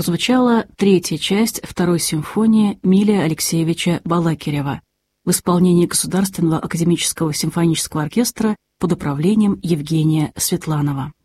прозвучала третья часть второй симфонии Милия Алексеевича Балакирева в исполнении Государственного академического симфонического оркестра под управлением Евгения Светланова.